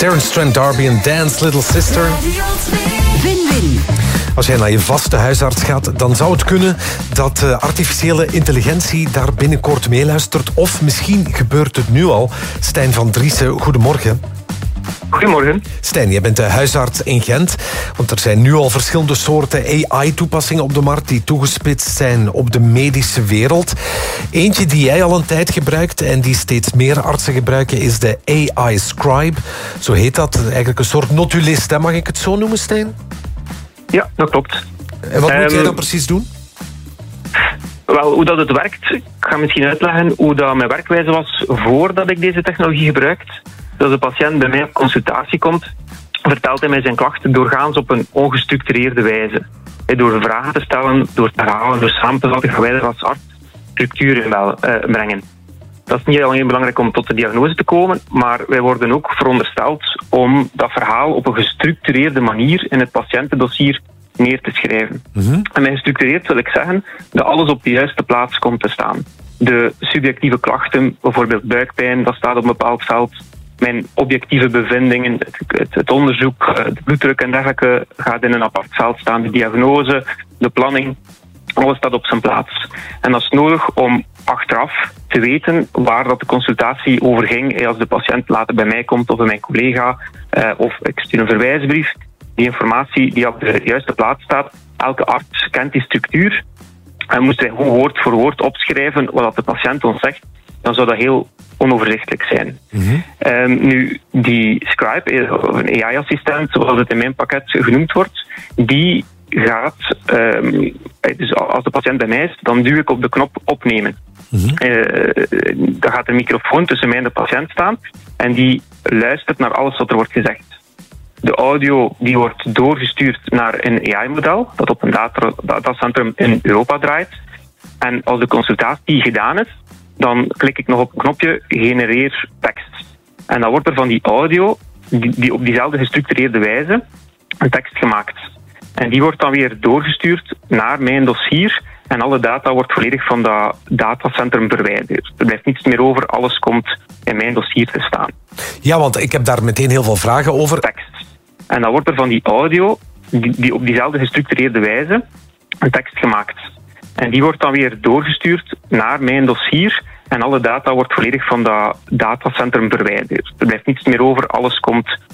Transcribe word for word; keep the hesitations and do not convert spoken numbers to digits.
Terence Trent D'Arby en Dance Little Sister. Win-win. Als jij naar je vaste huisarts gaat, dan zou het kunnen dat uh, artificiële intelligentie daar binnenkort meeluistert. Of misschien gebeurt het nu al. Stijn van Driessen, goedemorgen. Goedemorgen. Stijn, jij bent de huisarts in Gent. Want er zijn nu al verschillende soorten A I-toepassingen op de markt die toegespitst zijn op de medische wereld. Eentje die jij al een tijd gebruikt en die steeds meer artsen gebruiken is de A I-scribe. Zo heet dat. Eigenlijk een soort notulist, hè? Mag ik het zo noemen, Stijn? Ja, dat klopt. En wat um, moet jij dan precies doen? Wel, hoe dat het werkt, ik ga misschien uitleggen hoe dat mijn werkwijze was voordat ik deze technologie gebruikte. Als de patiënt bij mij op consultatie komt, vertelt hij mij zijn klachten doorgaans op een ongestructureerde wijze. Door vragen te stellen, door te herhalen, door samen te vatten, gaan wij er als arts structuur in wel, uh, brengen. Dat is niet alleen belangrijk om tot de diagnose te komen, maar wij worden ook verondersteld om dat verhaal op een gestructureerde manier in het patiëntendossier neer te schrijven. Mm-hmm. En met gestructureerd wil ik zeggen dat alles op de juiste plaats komt te staan. De subjectieve klachten, bijvoorbeeld buikpijn, dat staat op een bepaald veld. Mijn objectieve bevindingen, het, het, het onderzoek, de bloeddruk en dergelijke gaat in een apart veld staan. De diagnose, de planning, alles staat op zijn plaats. En dat is nodig om achteraf te weten waar dat de consultatie over ging. Als de patiënt later bij mij komt of bij mijn collega, eh, of ik stuur een verwijsbrief. Die informatie die op de juiste plaats staat, elke arts kent die structuur. En moesten wij gewoon woord voor woord opschrijven wat de patiënt ons zegt, dan zou dat heel onoverzichtelijk zijn. Mm-hmm. Um, nu, die scribe, of een A I-assistent, zoals het in mijn pakket genoemd wordt, die gaat, um, dus als de patiënt bij mij is, dan duw ik op de knop opnemen. Mm-hmm. Uh, dan gaat een microfoon tussen mij en de patiënt staan en die luistert naar alles wat er wordt gezegd. De audio die wordt doorgestuurd naar een A I-model dat op een data, datacentrum in Europa draait. En als de consultatie gedaan is, dan klik ik nog op een knopje genereer tekst. En dan wordt er van die audio, die, die op diezelfde gestructureerde wijze, een tekst gemaakt. En die wordt dan weer doorgestuurd naar mijn dossier en alle data wordt volledig van dat datacentrum verwijderd. Er blijft niets meer over, alles komt in mijn dossier te staan. Ja, want ik heb daar meteen heel veel vragen over. Tekst. En dan wordt er van die audio, die, die op diezelfde gestructureerde wijze, een tekst gemaakt. En die wordt dan weer doorgestuurd naar mijn dossier en alle data wordt volledig van dat datacentrum verwijderd. Er blijft niets meer over, alles komt